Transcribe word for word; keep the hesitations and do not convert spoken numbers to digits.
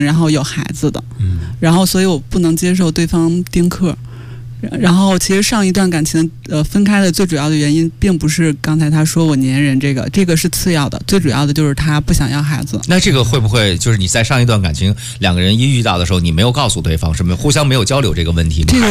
然后有孩子的， 嗯， 然后所以我不能接受对方丁克。然后其实上一段感情呃分开的最主要的原因并不是刚才他说我粘人，这个这个是次要的，最主要的就是他不想要孩子。 那这个会不会就是你在上一段感情两个人一遇到的时候，你没有告诉对方，是没有互相没有交流这个问题吗？ 这个